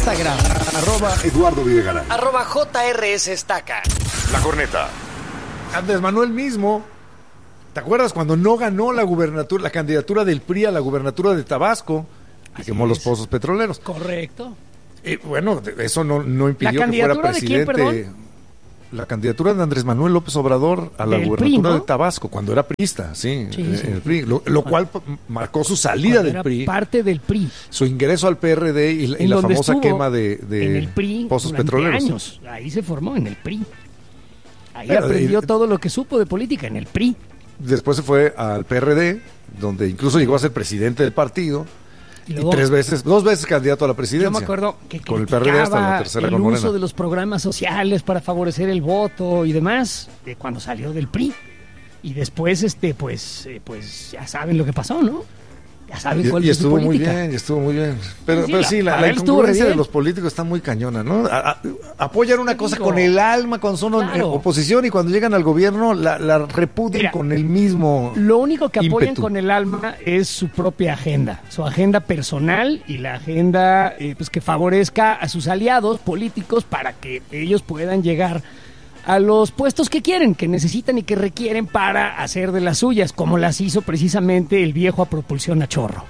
Instagram. @Eduardo Videgaray. @JRS Estaca. La Corneta. Andrés Manuel mismo, ¿te acuerdas cuando no ganó la candidatura del PRI a la gubernatura de Tabasco? Y quemó los pozos petroleros. Correcto. Bueno, eso no impidió que fuera presidente. ¿De quién, perdón? La candidatura de Andrés Manuel López Obrador a la gubernatura PRI, ¿no? de Tabasco, cuando era priista, sí. El PRI, lo cual marcó su salida del PRI. Parte del PRI. Su ingreso al PRD y la famosa quema de en el PRI pozos petroleros. Años. Ahí se formó, en el PRI. Ahí aprendió todo lo que supo de política, en el PRI. Después se fue al PRD, donde incluso llegó a ser presidente del partido. Y luego, dos veces candidato a la presidencia. Yo me acuerdo que con el PRD hasta la tercera el con Morena. uso de los programas sociales para favorecer el voto y demás, de cuando salió del PRI. Y después, pues ya saben lo que pasó, ¿no? Ya saben cuál es su política. Estuvo muy bien. Pero sí, la incongruencia de los políticos está muy cañona, ¿no? Apoyan una cosa con el alma cuando son oposición y cuando llegan al gobierno la repudian con el mismo Lo único que apoyan ímpetu. con el alma es su propia agenda, su agenda personal y la agenda pues que favorezca a sus aliados políticos para que ellos puedan llegar a los puestos que quieren, que necesitan y que requieren para hacer de las suyas, como las hizo precisamente el viejo a propulsión a chorro.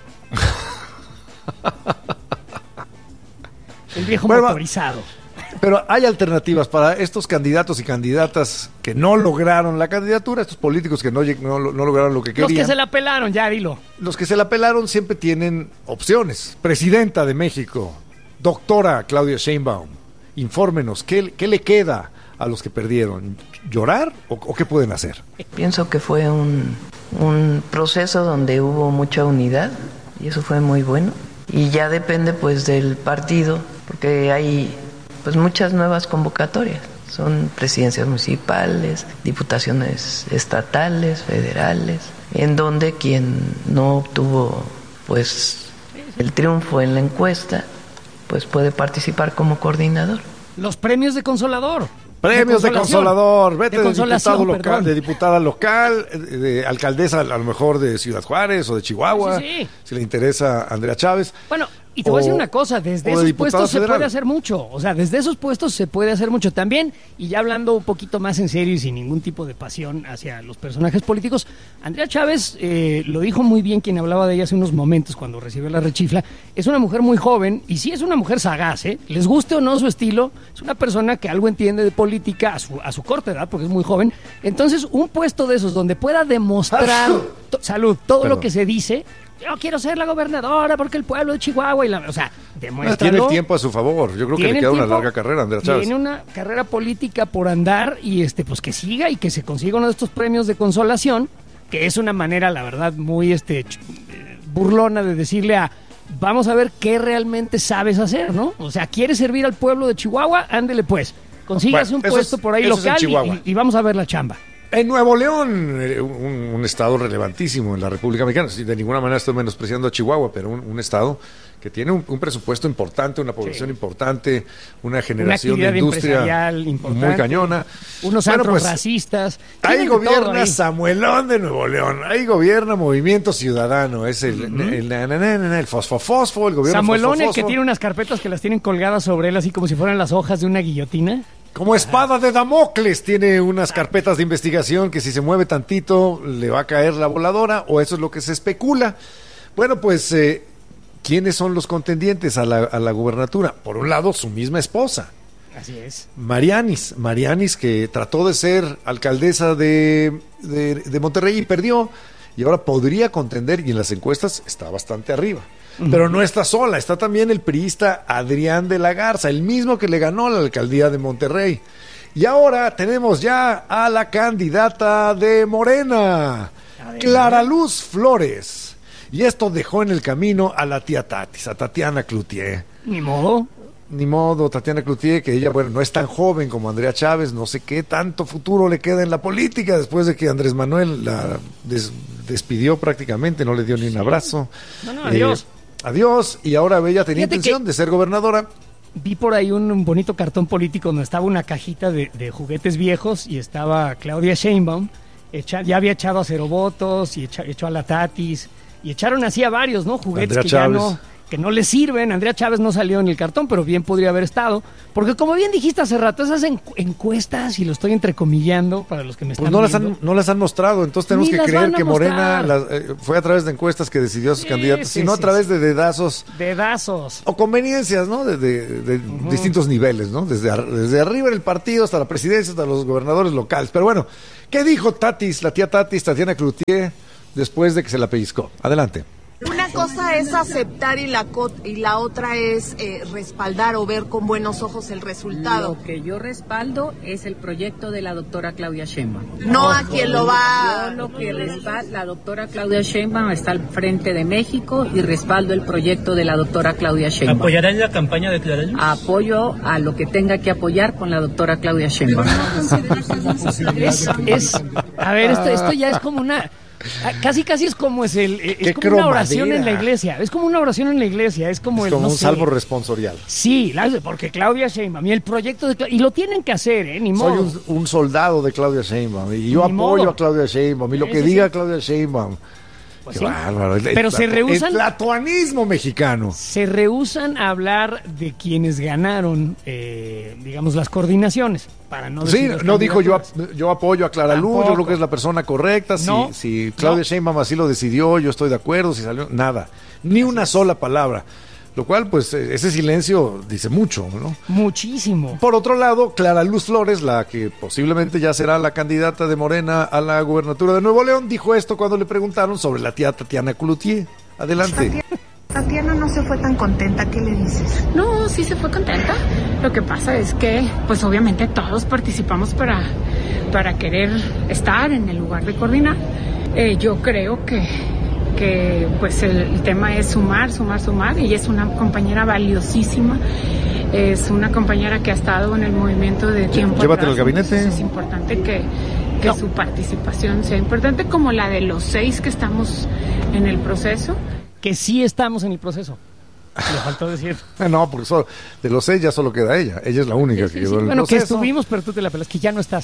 El viejo motorizado. Pero hay alternativas para estos candidatos y candidatas que no lograron la candidatura, estos políticos que no lograron lo que querían. Los que se la pelaron, ya dilo. Los que se la pelaron siempre tienen opciones. Presidenta de México, doctora Claudia Sheinbaum, infórmenos, ¿qué le queda a los que perdieron? ¿Llorar o qué pueden hacer? Pienso que fue un proceso donde hubo mucha unidad y eso fue muy bueno. Y ya depende pues del partido, porque hay pues muchas nuevas convocatorias. Son presidencias municipales, diputaciones estatales, federales, en donde quien no obtuvo pues el triunfo en la encuesta pues puede participar como coordinador. Los premios de Consolador. Premios de Consolador, vete de diputado local, perdón. de diputada local, de alcaldesa a lo mejor de Ciudad Juárez o de Chihuahua, sí. Si le interesa a Andrea Chávez. Bueno, y te voy a decir una cosa, desde esos puestos se puede hacer mucho, o sea, desde esos puestos se puede hacer mucho también, y ya hablando un poquito más en serio y sin ningún tipo de pasión hacia los personajes políticos, Andrea Chávez lo dijo muy bien quien hablaba de ella hace unos momentos cuando recibió la rechifla, es una mujer muy joven, y sí es una mujer sagaz, les guste o no su estilo, es una persona que algo entiende de política a su corta edad, porque es muy joven, entonces un puesto de esos donde pueda demostrar, todo lo que se dice, yo quiero ser la gobernadora porque el pueblo de Chihuahua o sea, demuéstralo. Tiene el tiempo a su favor. Yo creo que le queda una larga carrera a Andrea Chávez. Tiene una carrera política por andar y pues que siga y que se consiga uno de estos premios de consolación, que es una manera, la verdad, muy burlona de decirle vamos a ver qué realmente sabes hacer, ¿no? O sea, ¿quieres servir al pueblo de Chihuahua? Ándele pues. Consígase un puesto por ahí local y vamos a ver la chamba. En Nuevo León, un estado relevantísimo en la República Mexicana, de ninguna manera estoy menospreciando a Chihuahua, pero un estado que tiene un presupuesto importante, una población importante, una generación de industria muy cañona. Unos antros racistas. Ahí gobierna Samuelón de Nuevo León, ahí gobierna Movimiento Ciudadano, es el fosfo, el gobierno Samuelón, el que tiene unas carpetas que las tienen colgadas sobre él, así como si fueran las hojas de una guillotina. Como espada de Damocles tiene unas carpetas de investigación que si se mueve tantito le va a caer la voladora, o eso es lo que se especula. Bueno, pues, ¿quiénes son los contendientes a la gubernatura? Por un lado, su misma esposa. Así es. Marianis, que trató de ser alcaldesa de Monterrey y perdió, y ahora podría contender, y en las encuestas está bastante arriba. Pero no está sola, está también el priista Adrián de la Garza, el mismo que le ganó la alcaldía de Monterrey. Y ahora tenemos ya a la candidata de Morena, Clara Luz Flores. Y esto dejó en el camino a la tía Tatis, a Tatiana Cloutier. Ni modo, Tatiana Cloutier, que ella, no es tan joven como Andrea Chávez, no sé qué tanto futuro le queda en la política después de que Andrés Manuel la despidió prácticamente, no le dio ni un abrazo. Adiós, y ahora ella tenía intención de ser gobernadora. Vi por ahí un bonito cartón político donde estaba una cajita de juguetes viejos y estaba Claudia Sheinbaum, ya había echado a Cero Votos y echó a la Tatis, y echaron así a varios, ¿no? Juguetes que no le sirven. Andrea Chávez no salió en el cartón, pero bien podría haber estado. Porque como bien dijiste hace rato, esas encuestas, y lo estoy entrecomillando para los que me están viendo, no las han mostrado, entonces tenemos que creer que Morena fue a través de encuestas que decidió a sus candidatos, sino a través de dedazos. O conveniencias, ¿no? De distintos niveles, ¿no? Desde arriba en el partido hasta la presidencia, hasta los gobernadores locales. Pero bueno, ¿qué dijo la tía Tatis, Tatiana Cloutier, después de que se la pellizcó? Adelante. Una cosa es aceptar y la otra es respaldar o ver con buenos ojos el resultado. Lo que yo respaldo es el proyecto de la doctora Claudia Sheinbaum. No a quien lo va... Yo lo que respaldo, la doctora Claudia Sheinbaum está al frente de México y respaldo el proyecto de la doctora Claudia Sheinbaum. ¿Apoyarán la campaña de Claudia? Apoyo a lo que tenga que apoyar con la doctora Claudia Sheinbaum. A ver, esto ya es como una... Casi es como es como una oración en la iglesia. Es como una oración en la iglesia. Es como un salvo responsorial. Sí, porque Claudia Sheinbaum y el proyecto y lo tienen que hacer, ni modo. Soy un soldado de Claudia Sheinbaum y yo apoyo a Claudia Sheinbaum y lo que diga Claudia Sheinbaum. Pues qué bárbaro. Pero se rehúsan. El tlatoanismo mexicano. Se rehúsan a hablar de quienes ganaron, digamos, las coordinaciones. Para no decir no dijo yo apoyo a Clara Luz, yo creo que es la persona correcta. Si Claudia Sheinbaum así lo decidió, yo estoy de acuerdo. Si salió, nada. Ni una sola palabra. Lo cual, pues, ese silencio dice mucho, ¿no? Muchísimo. Por otro lado, Clara Luz Flores, la que posiblemente ya será la candidata de Morena a la gubernatura de Nuevo León, dijo esto cuando le preguntaron sobre la tía Tatiana Cloutier. Adelante. Tatiana no se fue tan contenta, ¿qué le dices? No, sí se fue contenta. Lo que pasa es que, pues obviamente todos participamos para querer estar en el lugar de coordinar. Yo creo que pues el tema es sumar y es una compañera valiosísima, es una compañera que ha estado en el movimiento de tiempo. Llévatelo al gabinete. Es importante que su participación sea importante, como la de los 6 que estamos en el proceso. Que sí estamos en el proceso. Le faltó decir. No, porque de los 6 ya solo queda ella. Ella es la única que quedó en el proceso. Bueno, que estuvimos, pero tú te la pelas, que ya no estás.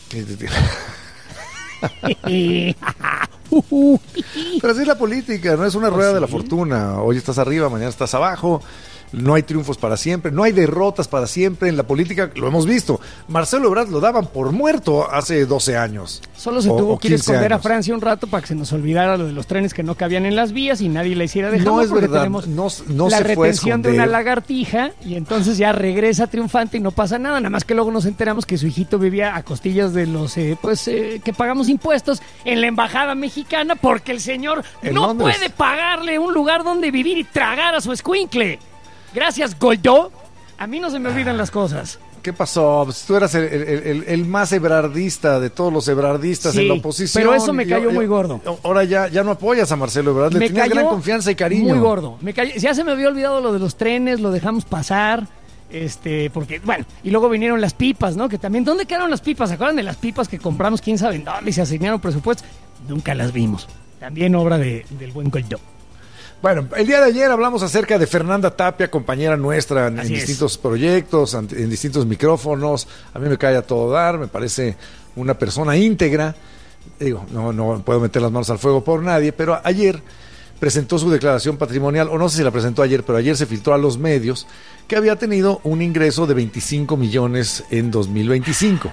Pero así es la política, no es una rueda de la fortuna. Hoy estás arriba, mañana estás abajo. No hay triunfos para siempre, no hay derrotas para siempre. En la política lo hemos visto. Marcelo Ebrard lo daban por muerto hace 12 años. Solo se tuvo que ir a esconder a Francia un rato para que se nos olvidara lo de los trenes que no cabían en las vías y nadie la hiciera dejar. No es verdad, tenemos no la se retención de una lagartija y entonces ya regresa triunfante y no pasa nada. Nada más que luego nos enteramos que su hijito vivía a costillas de los que pagamos impuestos en la embajada mexicana porque el señor no puede pagarle un lugar donde vivir y tragar a su escuincle. Gracias, Goldó. A mí no se me olvidan las cosas. ¿Qué pasó? Pues tú eras el más ebrardista de todos los ebrardistas en la oposición. Pero eso me cayó muy gordo. Ahora ya no apoyas a Marcelo Ebrard. Le tenías gran confianza y cariño. Muy gordo. Ya se me había olvidado lo de los trenes, lo dejamos pasar. Porque, bueno, y luego vinieron las pipas, ¿no? Que también, ¿dónde quedaron las pipas? ¿Se acuerdan de las pipas que compramos? ¿Quién sabe dónde? Y se asignaron presupuestos. Nunca las vimos. También obra del buen Goldó. Bueno, el día de ayer hablamos acerca de Fernanda Tapia, compañera nuestra en distintos proyectos, en distintos micrófonos. A mí me cae a todo dar, me parece una persona íntegra. Digo, no puedo meter las manos al fuego por nadie, pero ayer presentó su declaración patrimonial, o no sé si la presentó ayer, pero ayer se filtró a los medios que había tenido un ingreso de 25 millones en 2025.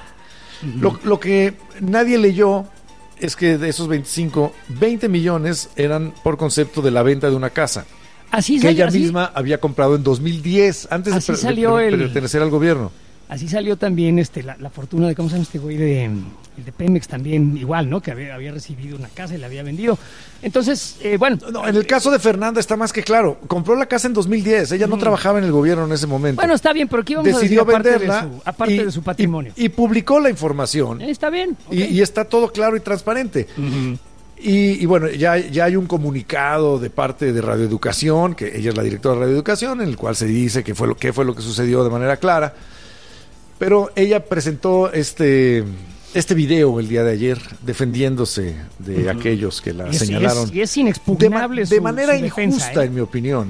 Lo que nadie leyó es que de esos 20 millones eran por concepto de la venta de una casa. Así que ella misma había comprado en 2010, antes de pertenecer al gobierno. Así salió también la fortuna de, ¿cómo se llama este güey? El de Pemex también, igual, ¿no? Que había recibido una casa y la había vendido. Entonces, bueno. No, en el caso de Fernanda está más que claro. Compró la casa en 2010. Ella no trabajaba en el gobierno en ese momento. Bueno, está bien, pero aquí vamos decidió a decir venderla aparte de su patrimonio. Y publicó la información. Está bien. Okay. Y está todo claro y transparente. Y bueno, ya hay un comunicado de parte de Radio Educación, que ella es la directora de Radio Educación, en el cual se dice qué fue lo que sucedió de manera clara. Pero ella presentó este video el día de ayer defendiéndose de aquellos que la señalaron. Y es inexpugnable de manera su injusta, defensa, en mi opinión.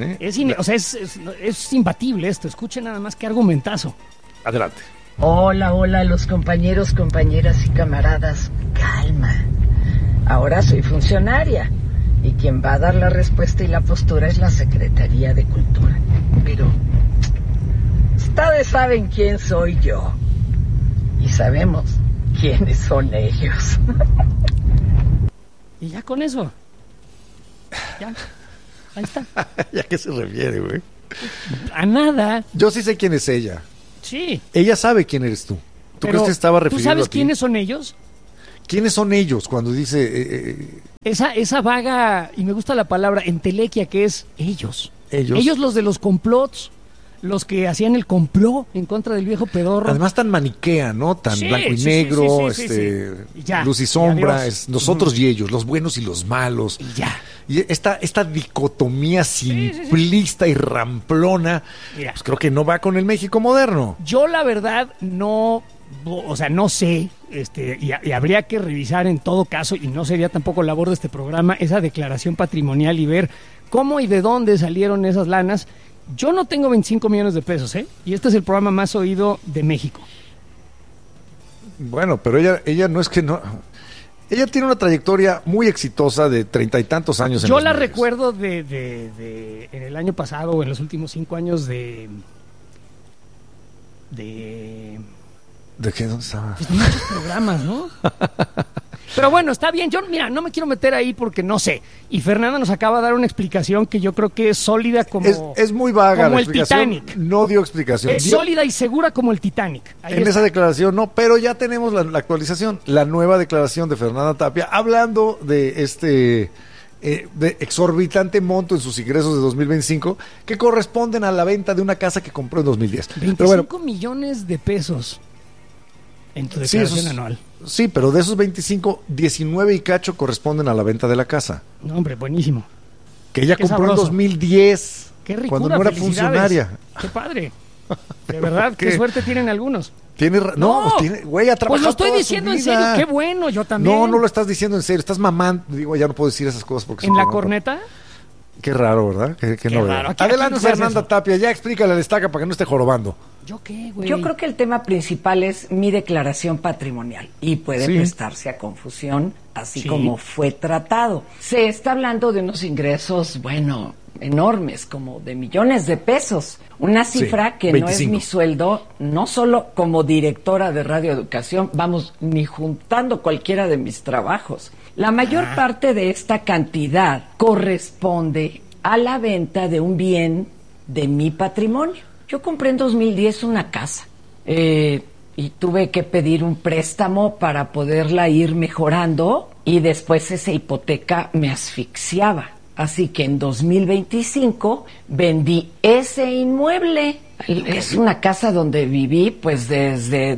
Es imbatible esto. Escuchen nada más qué argumentazo. Adelante. Hola, los compañeros, compañeras y camaradas. Calma. Ahora soy funcionaria y quien va a dar la respuesta y la postura es la Secretaría de Cultura. Pero ustedes saben quién soy yo y sabemos quiénes son ellos. Y ya con eso. Ya. Ahí está. ¿Ya a qué se refiere, güey? A nada. Yo sí sé quién es ella. Sí. Ella sabe quién eres tú. ¿Tú crees que estaba refiriendo a ti? ¿Tú sabes quiénes son ellos? ¿Quiénes son ellos cuando dice...? Esa vaga, y me gusta la palabra, entelequia, que es ellos. Ellos. Ellos los de los complots, los que hacían el complot en contra del viejo pedorro. Además tan maniquea, ¿no? Tan Sí, blanco y sí, negro, sí. Y ya, luz y y sombra, adiós. es nosotros y ellos, los buenos y los malos. Y ya. Y esta dicotomía simplista y ramplona, Mira. pues creo que no va con el México moderno. Yo la verdad no sé, y habría que revisar en todo caso, y no sería tampoco labor de este programa, esa declaración patrimonial y ver cómo y de dónde salieron esas lanas. Yo no tengo 25 millones de pesos, y este es el programa más oído de México. Bueno, pero ella no es que no... Ella tiene una trayectoria muy exitosa de 30 y tantos años en Yo los la medios. recuerdo de en el año pasado o en los últimos 5 años de ¿De qué? ¿Dónde estaba? pues, de muchos programas, ¿no? Pero bueno, está bien. Yo, mira, no me quiero meter ahí porque no sé. Y Fernanda nos acaba de dar una explicación que yo creo que es sólida como... Es muy vaga como la el explicación. Titanic. No dio explicación. Es Dio- sólida y segura como el Titanic. Ahí en está. esa declaración no, pero ya tenemos la actualización, la nueva declaración de Fernanda Tapia, hablando de de exorbitante monto en sus ingresos de 2025, que corresponden a la venta de una casa que compró en 2010. 25 Pero bueno, millones de pesos en tu sí, declaración esos- anual. sí, pero de esos 25, 19 y cacho corresponden a la venta de la casa, No, hombre, buenísimo. que ella Qué compró en sabroso. 2010, Qué ricura, cuando no era felicidades. funcionaria. Qué padre. De verdad, ¿Qué? qué suerte tienen algunos. No, pues tiene, güey, ha Pues trabajado lo estoy toda diciendo su en serio, vida. qué bueno, yo también. No lo estás diciendo en serio, estás mamando. Digo, ya no puedo decir esas cosas porque... ¿En es la un programa. corneta? Qué raro, ¿verdad? Qué novedad. raro. Aquí Adelante, no se hace Fernanda eso. Tapia, ya explícale al estaca para que no esté jorobando. ¿Yo qué, güey? Yo creo que el tema principal es mi declaración patrimonial y puede Sí. prestarse a confusión, así Sí. como fue tratado. Se está hablando de unos ingresos, bueno, enormes, como de millones de pesos. Una cifra que 25. no es mi sueldo, no solo como directora de radioeducación, vamos, ni juntando cualquiera de mis trabajos. La mayor parte de esta cantidad corresponde a la venta de un bien de mi patrimonio. Yo compré en 2010 una casa y tuve que pedir un préstamo para poderla ir mejorando y después esa hipoteca me asfixiaba. Así que en 2025 vendí ese inmueble. Es una casa donde viví pues desde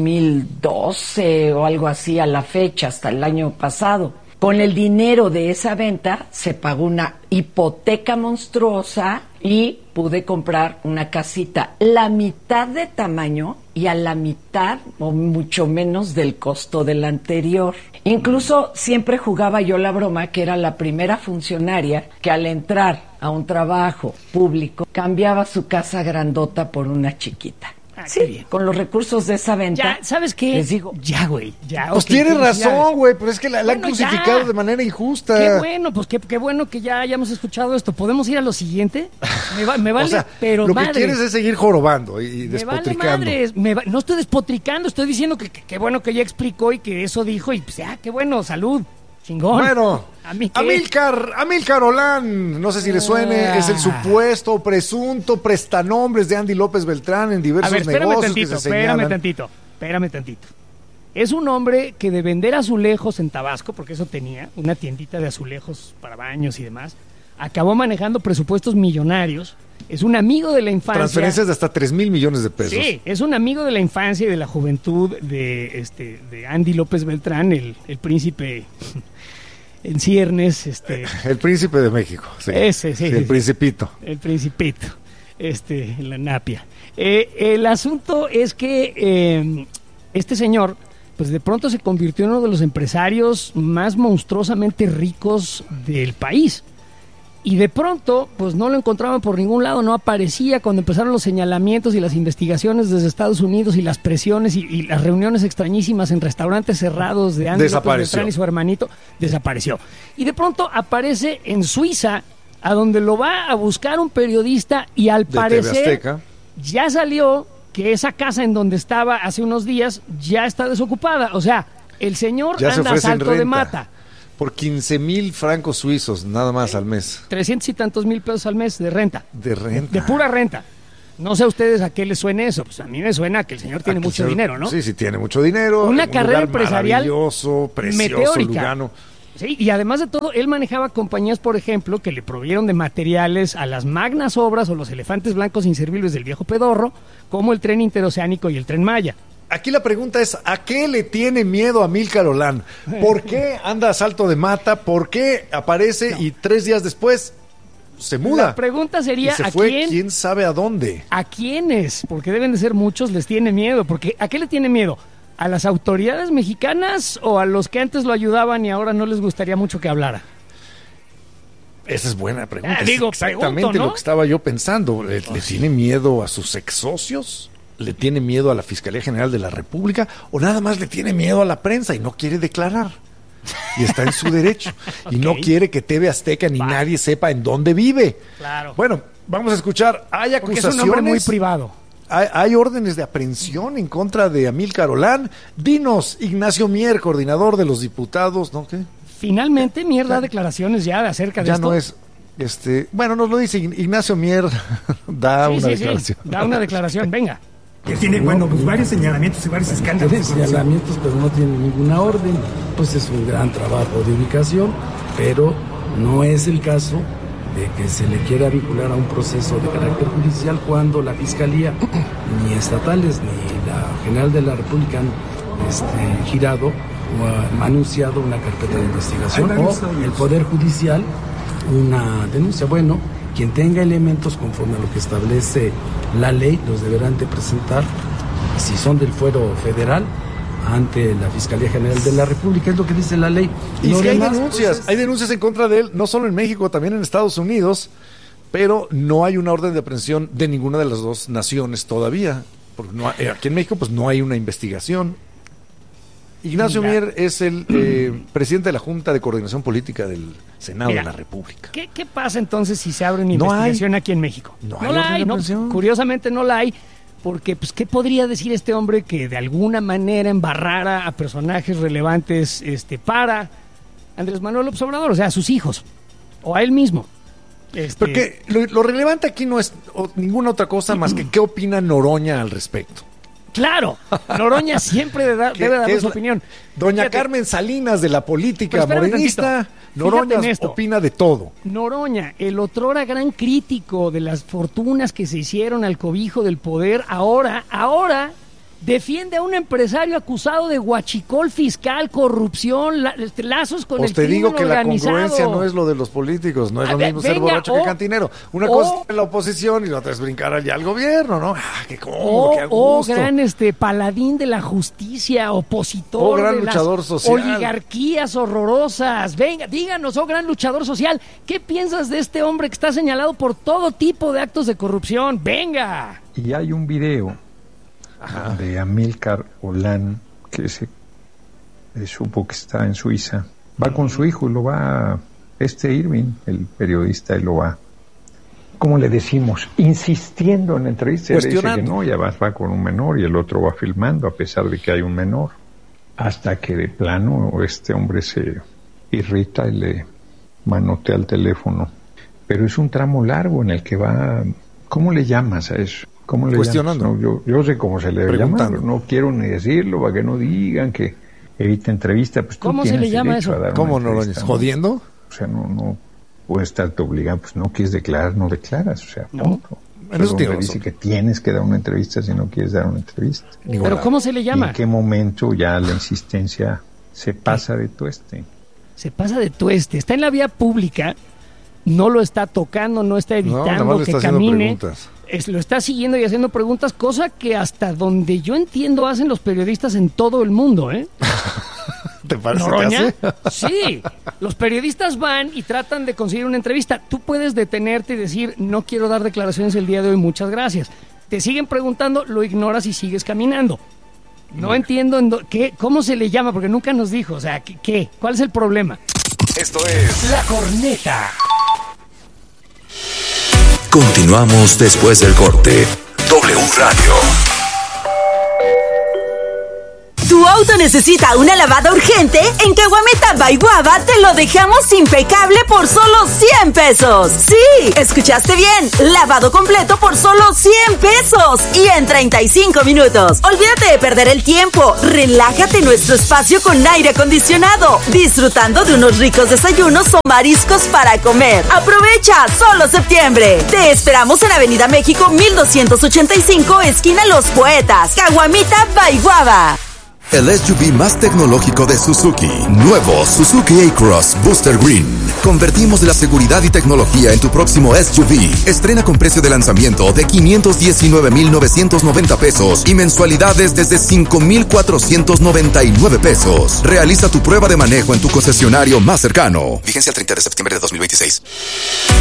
2012 o algo así a la fecha, hasta el año pasado. Con el dinero de esa venta se pagó una hipoteca monstruosa y pude comprar una casita la mitad de tamaño y a la mitad o mucho menos del costo del anterior. Incluso siempre jugaba yo la broma que era la primera funcionaria que al entrar a un trabajo público cambiaba su casa grandota por una chiquita. Sí, qué bien. con los recursos de esa venta. Ya, ¿sabes qué? Les digo, ya, güey, ya. Pues ok, tienes felicidades. razón, güey, pero es que la han Bueno, crucificado ya. de manera injusta. Qué bueno, pues qué bueno que ya hayamos escuchado esto. ¿Podemos ir a lo siguiente? Me vale, O sea, pero lo madre. que quieres es seguir jorobando y Me vale despotricando. madres, no estoy despotricando, estoy diciendo que qué bueno que ya explicó y que eso dijo y pues ya, qué bueno, salud, chingón. Bueno, ¿A mí qué? Amílcar Olán, no sé si le suene, es el supuesto presunto prestanombres de Andy López Beltrán en A diversos ver, espérame negocios tantito, que se señalan. espérame tantito. Es un hombre que de vender azulejos en Tabasco, porque eso tenía, una tiendita de azulejos para baños y demás, acabó manejando presupuestos millonarios. Es un amigo de la infancia. Transferencias de hasta 3,000 millones de pesos. Sí, es un amigo de la infancia y de la juventud de Andy López Beltrán, el príncipe en ciernes, El príncipe de México. Sí. Ese, sí, El sí. principito. el principito, en la napia. El asunto es que este señor, pues de pronto se convirtió en uno de los empresarios más monstruosamente ricos del país. Y de pronto, pues no lo encontraban por ningún lado, no aparecía cuando empezaron los señalamientos y las investigaciones desde Estados Unidos y las presiones y las reuniones extrañísimas en restaurantes cerrados de Andy López Beltrán y su hermanito, desapareció. Y de pronto aparece en Suiza, a donde lo va a buscar un periodista y al parecer ya salió que esa casa en donde estaba hace unos días ya está desocupada. O sea, el señor ya anda a salto de mata. Por 15,000 francos suizos, nada más al mes. 300 y tantos mil pesos al mes de renta. De renta. De pura renta. No sé a ustedes a qué les suene eso. Pues a mí me suena que el señor tiene mucho dinero, ¿no? Sí, tiene mucho dinero. Una carrera empresarial maravilloso, precioso, meteórica. Lugano. Sí, y además de todo, él manejaba compañías, por ejemplo, que le provieron de materiales a las magnas obras o los elefantes blancos inservibles del viejo pedorro, como el tren interoceánico y el tren Maya. Aquí la pregunta es, ¿a qué le tiene miedo Amílcar Olán? ¿Por qué anda a salto de mata? ¿Por qué aparece y 3 días después se muda? La pregunta sería, ¿a quién sabe a dónde? ¿A quiénes? Porque deben de ser muchos, les tiene miedo. Porque ¿a qué le tiene miedo? ¿A las autoridades mexicanas o a los que antes lo ayudaban y ahora no les gustaría mucho que hablara? Esa es buena pregunta. Exactamente, pregunto, ¿no? Lo que estaba yo pensando. ¿Le tiene miedo a sus ex socios? ¿Le tiene miedo a la Fiscalía General de la República? ¿O nada más le tiene miedo a la prensa y no quiere declarar? Y está en su derecho. Y no quiere que TV Azteca ni nadie sepa en dónde vive. Claro. Bueno, vamos a escuchar. Hay acusaciones. Porque es un hombre muy privado. Hay órdenes de aprehensión en contra de Amílcar Olán. Dinos, Ignacio Mier, coordinador de los diputados, ¿no? ¿Qué? Finalmente, Mier da declaraciones ya acerca de ya esto. Ya no es... bueno, nos lo dice Ignacio Mier, da una declaración. Da una declaración, venga. Que tiene, pues varios señalamientos y varios escándalos. Tiene señalamientos, pero no tiene ninguna orden. Pues es un gran trabajo de ubicación, pero no es el caso de que se le quiera vincular a un proceso de carácter judicial cuando la Fiscalía, ni estatales, ni la General de la República han girado o ha anunciado una carpeta de investigación, o el Poder Judicial una denuncia. Bueno, quien tenga elementos conforme a lo que establece la ley, los deberán de presentar, si son del fuero federal, ante la Fiscalía General de la República, es lo que dice la ley. Y si hay denuncias, hay denuncias en contra de él, no solo en México, también en Estados Unidos, pero no hay una orden de aprehensión de ninguna de las dos naciones todavía, porque aquí en México pues no hay una investigación. Ignacio Mier es el presidente de la Junta de Coordinación Política del Senado de la República. ¿Qué pasa entonces si se abre una investigación aquí en México? No la hay, ¿no? Curiosamente no la hay, porque pues ¿qué podría decir este hombre que de alguna manera embarrara a personajes relevantes para Andrés Manuel López Obrador, o sea, a sus hijos, o a él mismo? Porque lo relevante aquí no es ninguna otra cosa más que qué opina Noroña al respecto. Claro, Noroña siempre debe dar su opinión. Doña Carmen Salinas de la política morenista, Noroña opina de todo. Noroña, el otrora gran crítico de las fortunas que se hicieron al cobijo del poder, ahora defiende a un empresario acusado de huachicol fiscal, corrupción, lazos con el crimen organizado. Te digo que la congruencia no es lo de los políticos, no es lo mismo ser borracho que cantinero. Una cosa es la oposición y la otra es brincar allá al gobierno, ¿no? ¡Qué cómodo, qué a gusto! Gran paladín de la justicia, opositor gran de luchador las social. Oligarquías horrorosas. Venga, díganos, gran luchador social, ¿qué piensas de este hombre que está señalado por todo tipo de actos de corrupción? ¡Venga! Y hay un video de Amílcar Olán, que se supo que está en Suiza, va con su hijo y lo va, Irving, el periodista, y lo va, ¿cómo le decimos? Insistiendo en la entrevista, le dice que no, ya va con un menor, y el otro va filmando a pesar de que hay un menor, hasta que de plano este hombre se irrita y le manotea el teléfono. Pero es un tramo largo en el que va, ¿cómo le llamas a eso? ¿Cómo le cuestionando? No, yo sé cómo se le llama, no quiero ni decirlo para que no digan que evita entrevista. Pues ¿cómo se le llama eso? ¿Cómo no lo dices? ¿Jodiendo? O sea, no puedes estarte obligado, pues no quieres declarar, no declaras, o sea, punto. Eso tiene dice que tienes que dar una entrevista si no quieres dar una entrevista. ¿Pero cómo se le llama? ¿En qué momento ya la insistencia se pasa de tueste? Se pasa de tueste, está en la vía pública, no lo está tocando, no está evitando que camine. Lo está siguiendo y haciendo preguntas, cosa que hasta donde yo entiendo hacen los periodistas en todo el mundo, ¿eh? ¿Te parece ¿Noroña? que hace? Sí, los periodistas van y tratan de conseguir una entrevista. Tú puedes detenerte y decir, no quiero dar declaraciones el día de hoy, muchas gracias. Te siguen preguntando, lo ignoras y sigues caminando. No entiendo cómo se le llama, porque nunca nos dijo. O sea, ¿qué? ¿Cuál es el problema? Esto es La Corneta. Continuamos después del corte. W Radio. ¿Tu auto necesita una lavada urgente? En Caguamita by Guava te lo dejamos impecable por solo 100 pesos. Sí, escuchaste bien. Lavado completo por solo 100 pesos y en 35 minutos. Olvídate de perder el tiempo. Relájate en nuestro espacio con aire acondicionado, disfrutando de unos ricos desayunos o mariscos para comer. Aprovecha, solo septiembre. Te esperamos en Avenida México 1285, esquina Los Poetas. Caguamita by Guava. El SUV más tecnológico de Suzuki. Nuevo Suzuki A-Cross Booster Green. Convertimos la seguridad y tecnología en tu próximo SUV. Estrena con precio de lanzamiento de 519,990 pesos y mensualidades desde 5,499 pesos. Realiza tu prueba de manejo en tu concesionario más cercano. Vigencia el 30 de septiembre de 2026.